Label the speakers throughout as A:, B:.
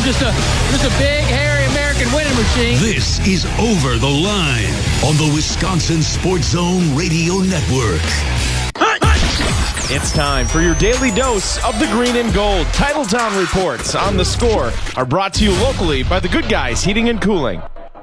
A: just a big, hairy American winning machine.
B: This is Over the Line on the Wisconsin Sports Zone Radio Network.
C: It's time for your daily dose of the green and gold. Titletown reports on the score are brought to you locally by the Good Guys Heating and Cooling.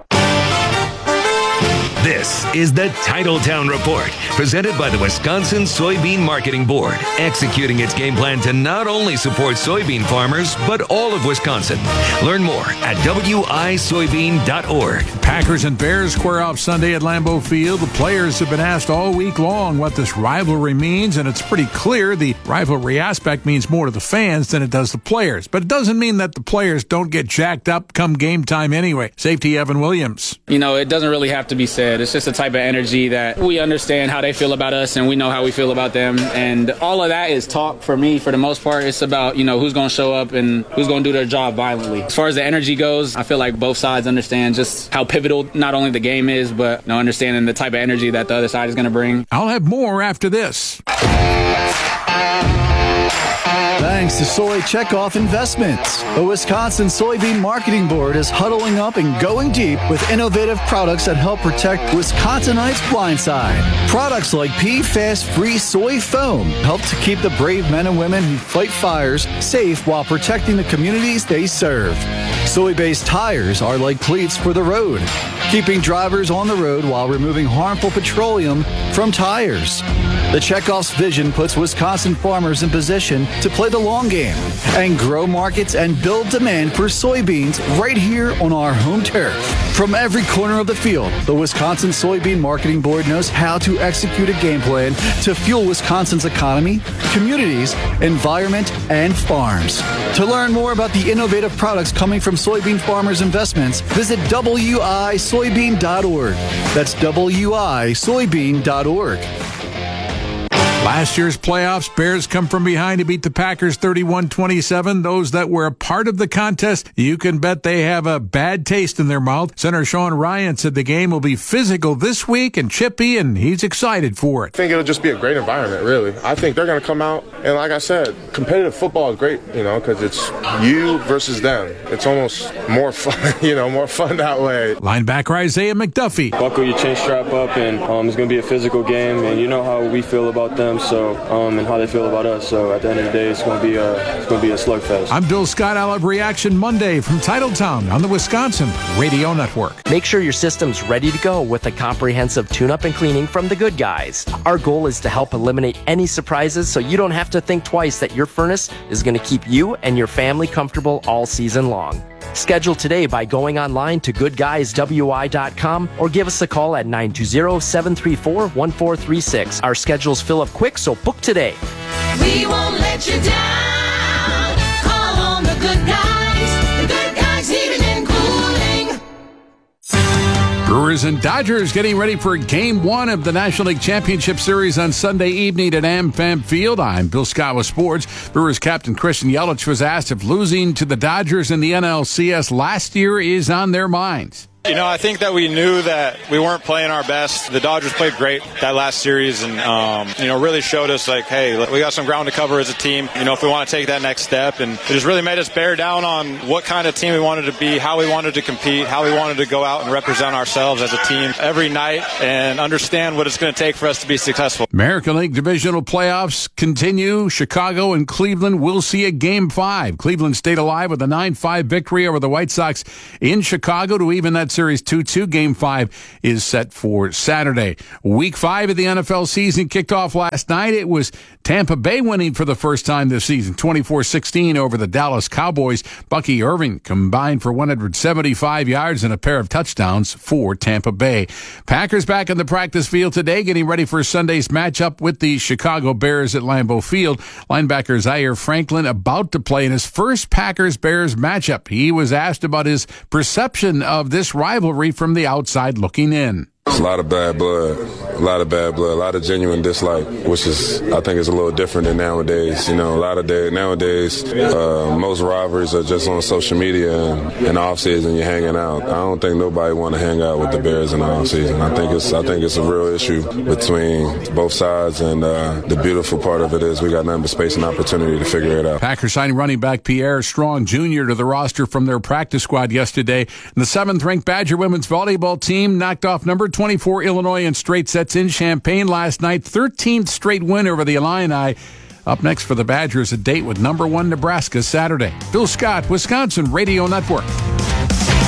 B: This is the Titletown Report, presented by the Wisconsin Soybean Marketing Board, executing its game plan to not only support soybean farmers, but all of Wisconsin. Learn more at wisoybean.org.
D: Packers and Bears square off Sunday at Lambeau Field. The players have been asked all week long what this rivalry means, and it's pretty clear the rivalry aspect means more to the fans than it does the players. But it doesn't mean that the players don't get jacked up come game time anyway. Safety Evan Williams.
E: You know, it doesn't really have to be said. It's just a type of energy that we understand how they feel about us and we know how we feel about them. And all of that is talk for me for the most part. It's about, you know, who's going to show up and who's going to do their job violently. As far as the energy goes, I feel like both sides understand just how pivotal not only the game is, but you know, understanding the type of energy that the other side is going to bring.
D: I'll have more after this.
F: Thanks to Soy Checkoff Investments. The Wisconsin Soybean Marketing Board is huddling up and going deep with innovative products that help protect Wisconsinites' blind side. Products like PFAS-free soy foam help to keep the brave men and women who fight fires safe while protecting the communities they serve. Soy-based tires are like cleats for the road, keeping drivers on the road while removing harmful petroleum from tires. The Checkoff's vision puts Wisconsin farmers in position to play the long game and grow markets and build demand for soybeans right here on our home turf. From every corner of the field, the Wisconsin Soybean Marketing Board knows how to execute a game plan to fuel Wisconsin's economy, communities, environment, and farms. To learn more about the innovative products coming from soybean farmers' investments, visit wisoybean.org. That's wisoybean.org.
D: Last year's playoffs, Bears come from behind to beat the Packers 31-27. Those that were a part of the contest, you can bet they have a bad taste in their mouth. Center Sean Ryan said the game will be physical this week and chippy, and he's excited for it.
G: I think it'll just be a great environment, really. I think they're going to come out, and like I said, competitive football is great, you know, because it's you versus them. It's almost more fun, you know, more fun that way.
D: Linebacker Isaiah McDuffie.
H: Buckle your chin strap up, and it's going to be a physical game, and you know how we feel about them. So, and how they feel about us. So, at the end of the day, it's going to be a slugfest.
D: I'm Bill Scott. I'll have Reaction Monday from Titletown on the Wisconsin Radio Network.
I: Make sure your system's ready to go with a comprehensive tune-up and cleaning from the Good Guys. Our goal is to help eliminate any surprises so you don't have to think twice that your furnace is going to keep you and your family comfortable all season long. Schedule today by going online to goodguyswi.com or give us a call at 920-734-1436. Our schedules fill up quick, so book today.
J: We won't let you down. Call on the Good Guys. The Good Guys Heating and Cooling.
D: Brewers and Dodgers getting ready for Game 1 of the National League Championship Series on Sunday evening at AmFam Field. I'm Bill Scott with Sports. Brewers captain Christian Yelich was asked if losing to the Dodgers in the NLCS last year is on their minds.
K: You know, I think that we knew that we weren't playing our best. The Dodgers played great that last series and, really showed us, like, hey, we got some ground to cover as a team, if we want to take that next step. And it just really made us bear down on what kind of team we wanted to be, how we wanted to compete, how we wanted to go out and represent ourselves as a team every night and understand what it's going to take for us to be successful.
D: American League divisional playoffs continue. Chicago and Cleveland will see a Game 5. Cleveland stayed alive with a 9-5 victory over the White Sox in Chicago to even that series 2-2. Game 5 is set for Saturday. Week 5 of the NFL season kicked off last night. It was Tampa Bay winning for the first time this season, 24-16 over the Dallas Cowboys. Bucky Irving combined for 175 yards and a pair of touchdowns for Tampa Bay. Packers back in the practice field today, getting ready for Sunday's matchup with the Chicago Bears at Lambeau Field. Linebacker Zaire Franklin about to play in his first Packers-Bears matchup. He was asked about his perception of this rivalry from the outside looking in.
L: It's a lot of bad blood, a lot of genuine dislike, which is, I think, is a little different than nowadays. You know, nowadays, most rivalries are just on social media and in the off season you're hanging out. I don't think nobody want to hang out with the Bears in the off season. I think it's a real issue between both sides, and the beautiful part of it is we got nothing but space and opportunity to figure it out.
D: Packers signing running back Pierre Strong Jr. to the roster from their practice squad yesterday. And the 7th-ranked Badger women's volleyball team knocked off number 24 Illinois in straight sets in Champaign last night. 13th straight win over the Illini. Up next for the Badgers, a date with number 1 Nebraska Saturday. Bill Scott, Wisconsin Radio Network.